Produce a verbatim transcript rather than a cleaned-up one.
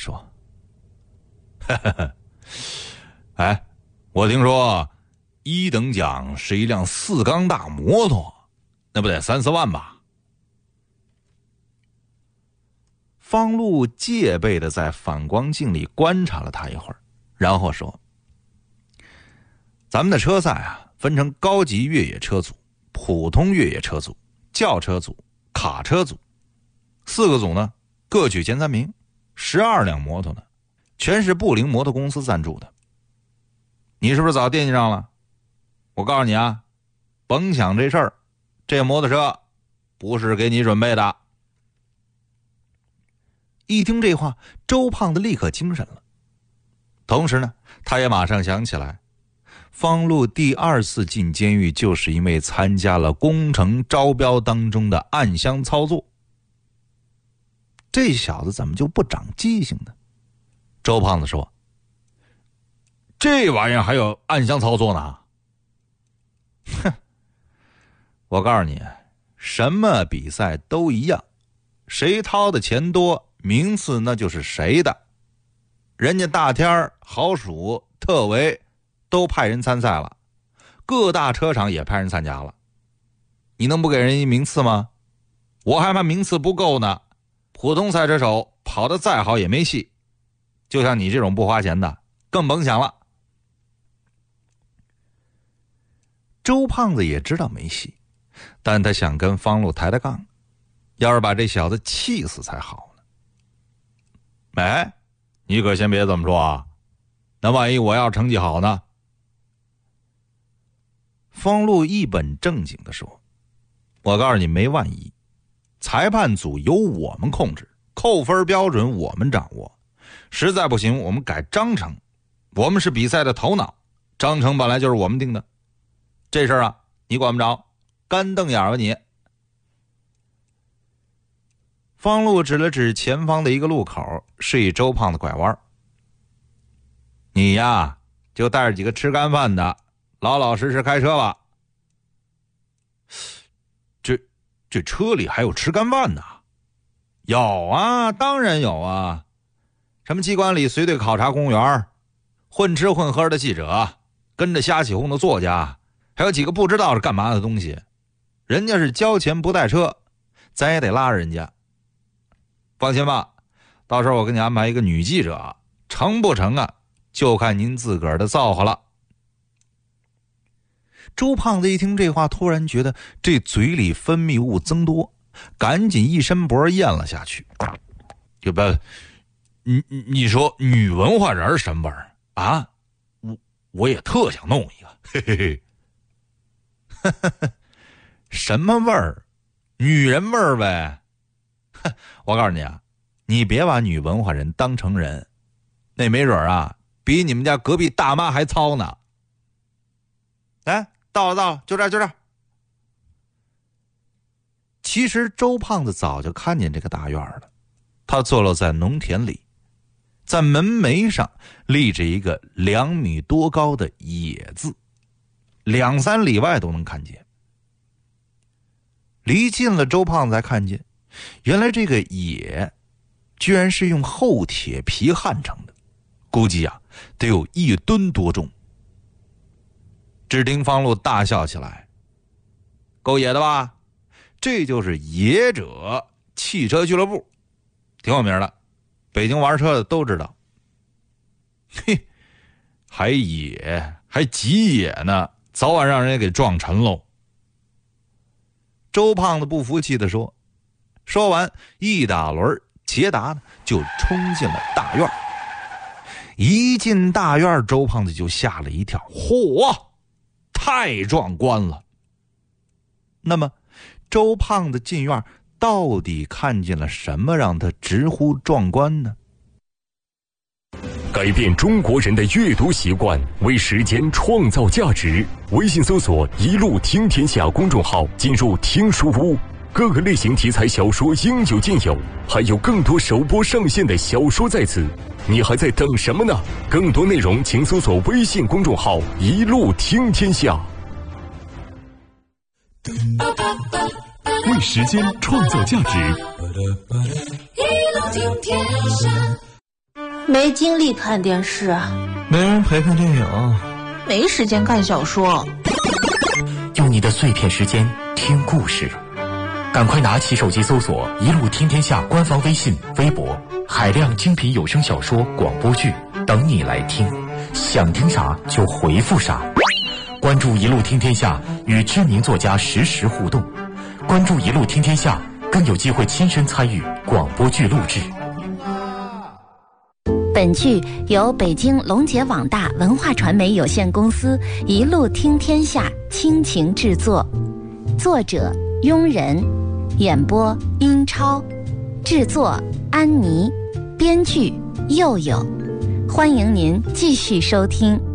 说：“哈哈哈，哎，我听说一等奖是一辆四缸大摩托，那不得三四万吧？”方路戒备的在反光镜里观察了他一会儿，然后说：“咱们的车赛啊，分成高级越野车组、普通越野车组、轿车组、卡车组，四个组呢各取前三名，十二辆摩托呢，全是布灵摩托公司赞助的。你是不是早惦记上了？我告诉你啊，甭想这事儿，这摩托车不是给你准备的。”一听这话，周胖子立刻精神了。同时呢，他也马上想起来，方路第二次进监狱就是因为参加了工程招标当中的暗箱操作。这小子怎么就不长记性呢？周胖子说：“这玩意儿还有暗箱操作呢？”哼，我告诉你，什么比赛都一样，谁掏的钱多，名次那就是谁的。人家大天、豪暑、特维都派人参赛了，各大车厂也派人参加了，你能不给人一名次吗？我还怕名次不够呢，普通赛车手跑得再好也没戏，就像你这种不花钱的更甭想了。周胖子也知道没戏，但他想跟方路抬抬杠，要是把这小子气死才好呢。哎，你可先别这么说啊，那万一我要成绩好呢？方路一本正经地说：“我告诉你，没万一，裁判组由我们控制，扣分标准我们掌握，实在不行我们改章程，我们是比赛的头脑，章程本来就是我们定的，这事儿啊你管不着，干瞪眼吧你。”方路指了指前方的一个路口，示意周胖子拐弯：“你呀就带着几个吃干饭的，老老实实开车吧。”这这车里还有吃干饭的？有啊，当然有啊，什么机关里随队考察公务员，混吃混喝的记者，跟着瞎起哄的作家，还有几个不知道是干嘛的东西，人家是交钱不带车，咱也得拉着人家。放心吧，到时候我给你安排一个女记者，成不成啊就看您自个儿的造化了。周胖子一听这话，突然觉得这嘴里分泌物增多，赶紧一伸脖咽了下去。就不，你你说女文化人什么味儿啊？我我也特想弄一个，嘿嘿嘿。什么味儿？女人味儿呗。我告诉你啊，你别把女文化人当成人，那没准啊比你们家隔壁大妈还糙呢。哎，到了到了，就这儿就这儿。其实周胖子早就看见这个大院了，他坐落在农田里，在门楣上立着一个两米多高的野字，两三里外都能看见。离近了，周胖子才看见，原来这个野居然是用厚铁皮焊成的，估计啊得有一吨多重。只听方路大笑起来：“够野的吧？这就是野者汽车俱乐部，挺有名的，北京玩车的都知道。”嘿，还野还极野呢，早晚让人给撞沉喽。周胖子不服气地说，说完一打轮捷达呢就冲进了大院。一进大院，周胖子就吓了一跳，嚯，太壮观了。那么周胖子进院到底看见了什么让他直呼壮观呢？ 改变中国人的阅读习惯，为时间创造价值。微信搜索一路听天下公众号，进入听书屋，各个类型题材小说应有尽有，还有更多首播上线的小说在此，你还在等什么呢？更多内容请搜索微信公众号一路听天下。为时间创造价值，一路听天下。 没精力看电视啊， 没人陪看电影， 没时间看小说。 用你的碎片时间听故事，赶快拿起手机搜索“一路听天下”官方微信、微博，海量精品有声小说、广播剧等你来听，想听啥就回复啥。关注“一路听天下”，与知名作家实时互动。关注“一路听天下”，更有机会亲身参与广播剧录制。 本剧由北京龙杰网大文化传媒有限公司一路听天下倾情制作，作者庸人，演播英超，制作安妮，编剧佑佑。欢迎您继续收听。